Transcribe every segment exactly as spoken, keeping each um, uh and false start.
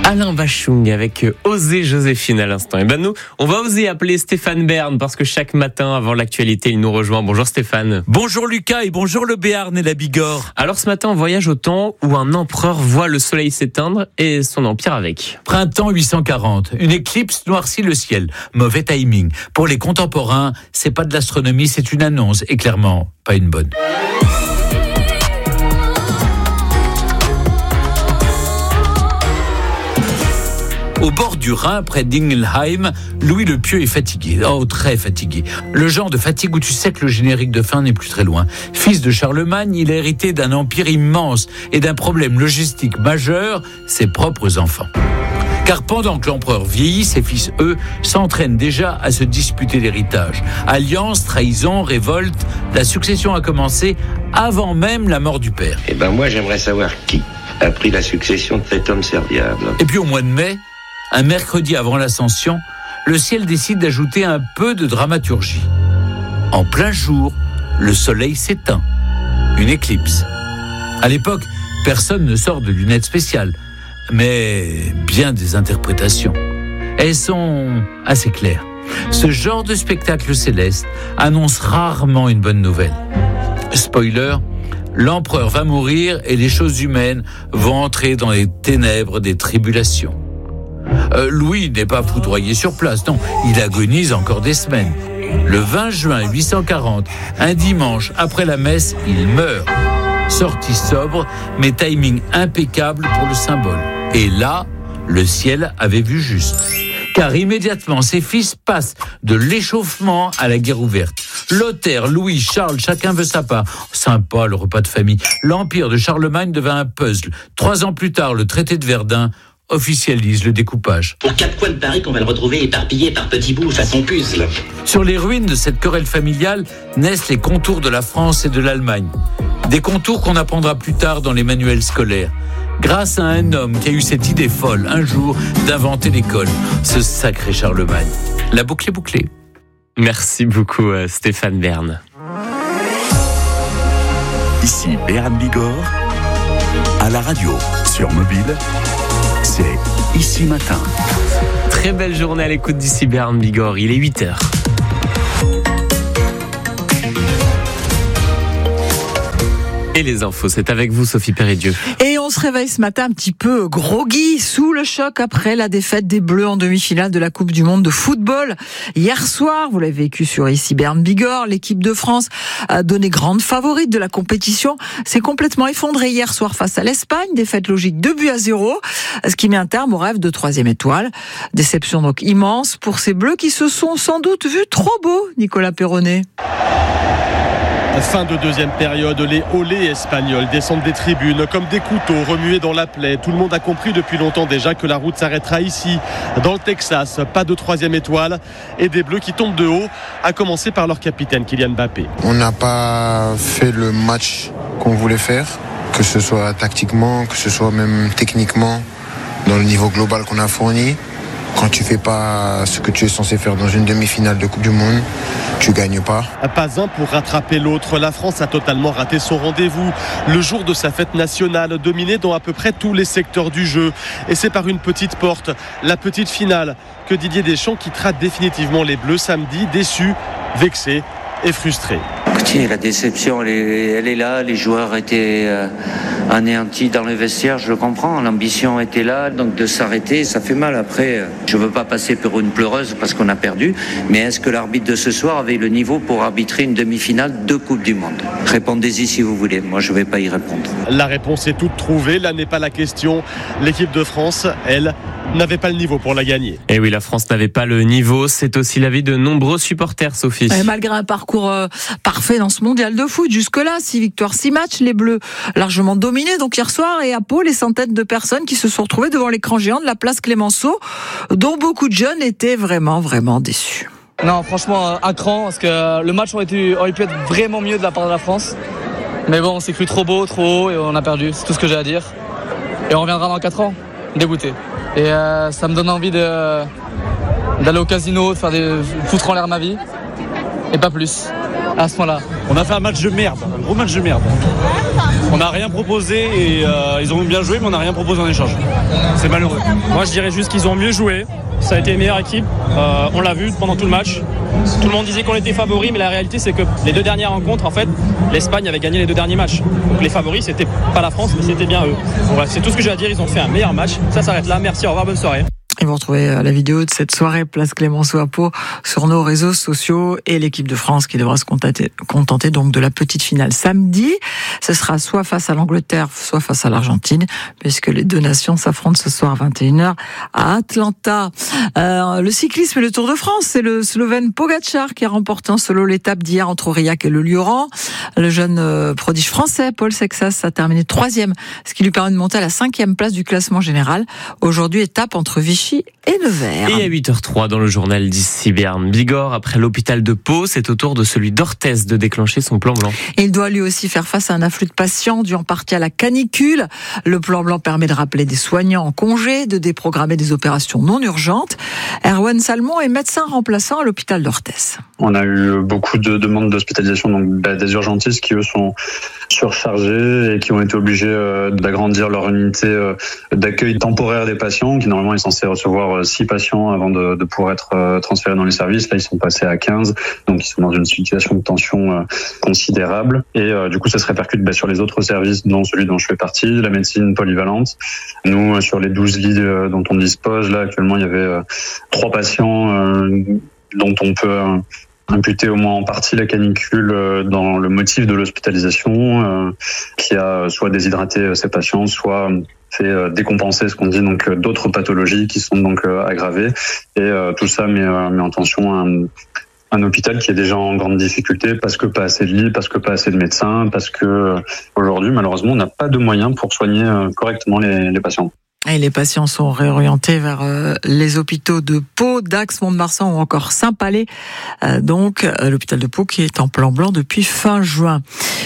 Alain Bachung avec Oser Joséphine à l'instant. Et ben nous, on va oser appeler Stéphane Bern parce que chaque matin avant l'actualité, il nous rejoint. Bonjour Stéphane. Bonjour Lucas et bonjour le Béarn et la Bigorre. Alors ce matin, on voyage au temps où un empereur voit le soleil s'éteindre et son empire avec. Printemps huit cent quarante, une éclipse noircit le ciel. Mauvais timing. Pour les contemporains, c'est pas de l'astronomie, c'est une annonce et clairement pas une bonne. Au bord du Rhin, près d'Ingelheim, Louis le Pieux est fatigué. Oh, très fatigué. Le genre de fatigue où tu sais que le générique de fin n'est plus très loin. Fils de Charlemagne, il a hérité d'un empire immense et d'un problème logistique majeur, ses propres enfants. Car pendant que l'empereur vieillit, ses fils, eux, s'entraînent déjà à se disputer l'héritage. Alliance, trahison, révolte, la succession a commencé avant même la mort du père. Eh ben moi, j'aimerais savoir qui a pris la succession de cet homme serviable. Et puis au mois de mai, un mercredi avant l'Ascension, le ciel décide d'ajouter un peu de dramaturgie. En plein jour, le soleil s'éteint. Une éclipse. À l'époque, personne ne sort de lunettes spéciales, mais bien des interprétations. Elles sont assez claires. Ce genre de spectacle céleste annonce rarement une bonne nouvelle. Spoiler, l'empereur va mourir et les choses humaines vont entrer dans les ténèbres des tribulations. Euh, Louis n'est pas foudroyé sur place, non, il agonise encore des semaines. Le vingt juin huit cent quarante, un dimanche après la messe, il meurt. Sortie sobre, mais timing impeccable pour le symbole. Et là, le ciel avait vu juste. Car immédiatement, ses fils passent de l'échauffement à la guerre ouverte. Lothaire, Louis, Charles, chacun veut sa part. Sympa, le repas de famille. L'empire de Charlemagne devint un puzzle. Trois ans plus tard, le traité de Verdun officialise le découpage. Aux quatre coins de Paris qu'on va le retrouver éparpillé par petits bouts façon puzzle. Sur les ruines de cette querelle familiale naissent les contours de la France et de l'Allemagne. Des contours qu'on apprendra plus tard dans les manuels scolaires. Grâce à un homme qui a eu cette idée folle, un jour, d'inventer l'école. Ce sacré Charlemagne. La boucle est bouclée. Merci beaucoup Stéphane Bern. Ici Béarn Bigorre, à la radio, sur mobile, c'est Ici Matin. Très belle journée à l'écoute d'ici Béarn Bigorre, il est huit heures. Et les infos, c'est avec vous Sophie Péridieu. Et on se réveille ce matin un petit peu groggy, sous le choc après la défaite des Bleus en demi-finale de la Coupe du Monde de football. Hier soir, vous l'avez vécu sur ici Béarn Bigorre, l'équipe de France a donné grande favorite de la compétition, s'est complètement effondrée hier soir face à l'Espagne, défaite logique deux buts à zéro, ce qui met un terme au rêve de troisième étoile. Déception donc immense pour ces Bleus qui se sont sans doute vus trop beaux, Nicolas Perronnet. Fin de deuxième période, les olés espagnols descendent des tribunes comme des couteaux remués dans la plaie. Tout le monde a compris depuis longtemps déjà que la route s'arrêtera ici, dans le Texas. Pas de troisième étoile et des Bleus qui tombent de haut, à commencer par leur capitaine Kylian Mbappé. On n'a pas fait le match qu'on voulait faire, que ce soit tactiquement, que ce soit même techniquement, dans le niveau global qu'on a fourni. Quand tu fais pas ce que tu es censé faire dans une demi-finale de Coupe du Monde, tu gagnes pas. Pas un pour rattraper l'autre. La France a totalement raté son rendez-vous. Le jour de sa fête nationale, dominée dans à peu près tous les secteurs du jeu. Et c'est par une petite porte, la petite finale, que Didier Deschamps quittera définitivement les Bleus samedi, déçu, vexé et frustré. Écoutez, la déception, elle est, elle est là. Les joueurs étaient euh, anéantis dans le vestiaire, je le comprends. L'ambition était là, donc de s'arrêter, ça fait mal. Après, je ne veux pas passer pour une pleureuse parce qu'on a perdu, mais est-ce que l'arbitre de ce soir avait le niveau pour arbitrer une demi-finale de Coupe du Monde ? Répondez-y si vous voulez, moi je ne vais pas y répondre. La réponse est toute trouvée, là n'est pas la question. L'équipe de France, elle, n'avait pas le niveau pour la gagner. Et oui, la France n'avait pas le niveau, c'est aussi l'avis de nombreux supporters, Sophie. Et malgré un parcours euh, parfait dans ce mondial de foot, jusque-là, six victoires, six matchs, les Bleus largement dominés. Donc hier soir, et à Pau, les centaines de personnes qui se sont retrouvées devant l'écran géant de la place Clémenceau, dont beaucoup de jeunes étaient vraiment, vraiment déçus. Non, franchement, à cran, parce que le match aurait, été, aurait pu être vraiment mieux de la part de la France. Mais bon, on s'est cru trop beau, trop haut, et on a perdu. C'est tout ce que j'ai à dire. Et on reviendra dans quatre ans, dégoûté. Et euh, ça me donne envie de, d'aller au casino, de faire des foutre en l'air ma vie. Et pas plus, à ce point-là. On a fait un match de merde, un gros match de merde. On n'a rien proposé et euh, ils ont bien joué, mais on n'a rien proposé en échange. C'est malheureux. Moi, je dirais juste qu'ils ont mieux joué. Ça a été une meilleure équipe. Euh, on l'a vu pendant tout le match. Tout le monde disait qu'on était favoris, mais la réalité, c'est que les deux dernières rencontres, en fait, l'Espagne avait gagné les deux derniers matchs. Donc les favoris, c'était pas la France, mais c'était bien eux. Donc, voilà, c'est tout ce que j'ai à dire. Ils ont fait un meilleur match. Ça s'arrête là. Merci, au revoir, bonne soirée. Et vous retrouvez la vidéo de cette soirée Place Clémenceau à Pau sur nos réseaux sociaux et l'équipe de France qui devra se contenter, contenter donc de la petite finale samedi. Ce sera soit face à l'Angleterre, soit face à l'Argentine, puisque les deux nations s'affrontent ce soir à vingt et une heures à Atlanta. Euh, le cyclisme et le Tour de France, c'est le Slovène Pogačar qui a remporté en solo l'étape d'hier entre Aurillac et le Lioran. Le jeune euh, prodige français Paul Sexas a terminé troisième, ce qui lui permet de monter à la cinquième place du classement général. Aujourd'hui, étape entre Vichy et Nevers. Et à huit heures zéro trois dans le journal d'ici Berne Bigorre, après l'hôpital de Pau, c'est au tour de celui d'Orthez de déclencher son plan blanc. Il doit lui aussi faire face à un afflux de patients dû en partie à la canicule. Le plan blanc permet de rappeler des soignants en congé, de déprogrammer des opérations non urgentes. Erwan Salmon est médecin remplaçant à l'hôpital d'Orthez. On a eu beaucoup de demandes d'hospitalisation, donc bah, des urgentistes qui eux sont surchargés et qui ont été obligés euh, d'agrandir leur unité euh, d'accueil temporaire des patients, qui normalement est censé recevoir six patients avant de, de pouvoir être euh, transférés dans les services. Là, ils sont passés à quinze, donc ils sont dans une situation de tension euh, considérable. Et euh, du coup, ça se répercute bah, sur les autres services, dont celui dont je fais partie, la médecine polyvalente. Nous, sur les douze lits euh, dont on dispose, là, actuellement, il y avait euh, trois patients euh, dont on peut... Euh, imputer au moins en partie la canicule dans le motif de l'hospitalisation, euh, qui a soit déshydraté ces patients, soit fait décompenser ce qu'on dit, donc d'autres pathologies qui sont donc aggravées. Et euh, tout ça met, met en tension un, un hôpital qui est déjà en grande difficulté parce que pas assez de lits, parce que pas assez de médecins, parce que aujourd'hui, malheureusement, on n'a pas de moyens pour soigner correctement les, les patients. Et les patients sont réorientés vers euh, les hôpitaux de Pau, Dax, Mont-de-Marsan ou encore Saint-Palais. Euh, donc, euh, l'hôpital de Pau qui est en plan blanc depuis fin juin.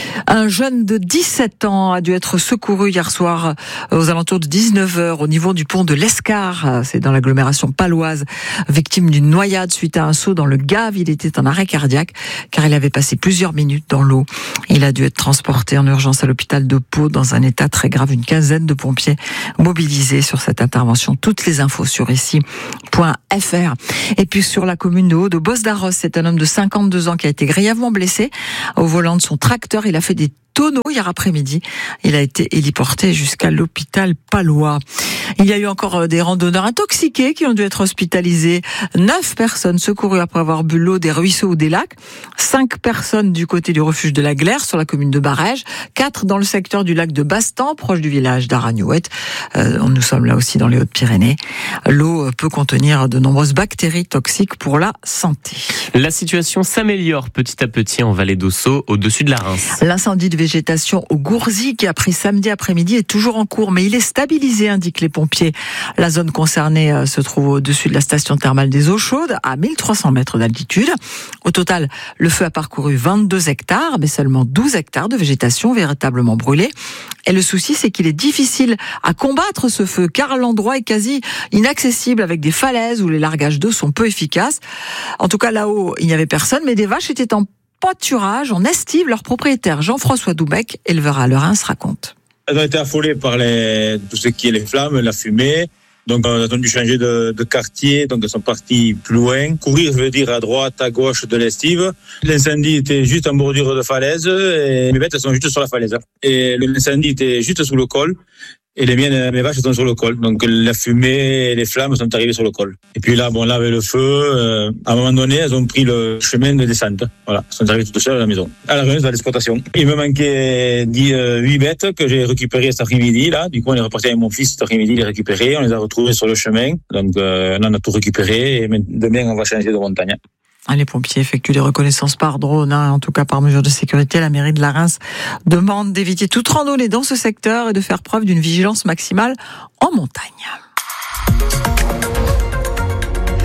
Un jeune de dix-sept ans a dû être secouru hier soir aux alentours de dix-neuf heures au niveau du pont de l'Escar. C'est dans l'agglomération paloise. Victime d'une noyade suite à un saut dans le Gave. Il était en arrêt cardiaque car il avait passé plusieurs minutes dans l'eau. Il a dû être transporté en urgence à l'hôpital de Pau dans un état très grave. Une quinzaine de pompiers mobilisés sur cette intervention. Toutes les infos sur ici point f r. Et puis sur la commune de Haut de Bosdarros, c'est un homme de cinquante-deux ans qui a été grièvement blessé au volant de son tracteur. Il a fait des tonneaux hier après-midi. Il a été héliporté jusqu'à l'hôpital palois. Il y a eu encore des randonneurs intoxiqués qui ont dû être hospitalisés. Neuf personnes secourues après avoir bu l'eau des ruisseaux ou des lacs. Cinq personnes du côté du refuge de la Glaire sur la commune de Barège. Quatre dans le secteur du lac de Bastan, proche du village d'Aragnouette. Euh, nous sommes là aussi dans les Hautes-Pyrénées. L'eau peut contenir de nombreuses bactéries toxiques pour la santé. La situation s'améliore petit à petit en vallée d'Ossau, au-dessus de la Reims. L'incendie de végétation au Gourzy qui a pris samedi après-midi est toujours en cours, mais il est stabilisé, indiquent les pompiers. La zone concernée se trouve au-dessus de la station thermale des Eaux Chaudes, à mille trois cents mètres d'altitude. Au total, le feu a parcouru vingt-deux hectares, mais seulement douze hectares de végétation véritablement brûlée. Et le souci, c'est qu'il est difficile à combattre ce feu, car l'endroit est quasi inaccessible avec des falaises où les largages d'eau sont peu efficaces. En tout cas, là-haut, il n'y avait personne, mais des vaches étaient en pâturage, en estive. Leur propriétaire, Jean-François Doubec, éleveur à Reims, raconte. Elles ont été affolées par les, tout ce qui est les flammes, la fumée. Donc, elles ont dû changer de, de quartier. Donc, elles sont parties plus loin. Courir, je veux dire, à droite, à gauche de l'estive. L'incendie était juste en bordure de falaise. Et mes bêtes, elles sont juste sur la falaise. Et l'incendie était juste sous le col. Et les miennes, mes vaches sont sur le col. Donc la fumée et les flammes sont arrivées sur le col. Et puis là, bon, là, avec le feu, euh, à un moment donné, elles ont pris le chemin de descente. Voilà, elles sont arrivées toutes seules à la maison. À la remise de l'exploitation. Il me manquait huit bêtes que j'ai récupérées cet après-midi, là. Du coup, on est reparti avec mon fils cet après-midi, les récupérer. On les a retrouvées sur le chemin. Donc, euh, on a tout récupéré. Et demain, on va changer de montagne. Les pompiers effectuent des reconnaissances par drone, hein, en tout cas par mesure de sécurité. La mairie de la Reims demande d'éviter toute randonnée dans ce secteur et de faire preuve d'une vigilance maximale en montagne.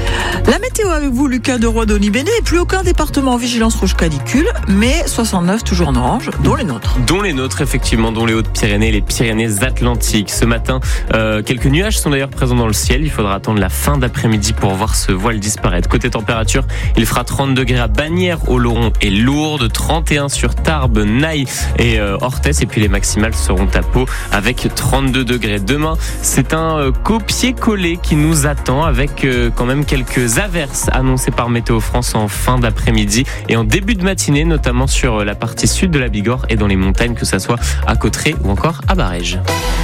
La météo avec vous, Lucas de Roy-Donibéné. Plus aucun département en vigilance rouge canicule, mais soixante-neuf toujours en orange, dont les nôtres. Dont les nôtres, effectivement, dont les Hautes-Pyrénées et les Pyrénées-Atlantiques. Ce matin, euh, quelques nuages sont d'ailleurs présents dans le ciel. Il faudra attendre la fin d'après-midi pour voir ce voile disparaître. Côté température, il fera trente degrés à Bagnères, Oloron et Lourdes, trente et un sur Tarbes, Naï et euh, Orthès. Et puis les maximales seront à Pau avec trente-deux degrés. Demain, c'est un euh, copier-coller qui nous attend avec euh, quand même quelques averses annoncées par Météo France en fin d'après-midi et en début de matinée, notamment sur la partie sud de la Bigorre et dans les montagnes, que ça soit à Cauterets ou encore à Barège.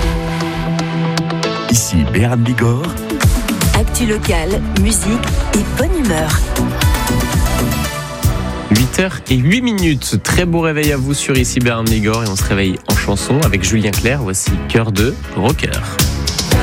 Ici Béarn Bigorre. Actu locale, musique et bonne humeur. huit heures et huit minutes. Très beau réveil à vous sur Ici Béarn Bigorre et on se réveille en chanson avec Julien Clerc. Voici Cœur de rocker.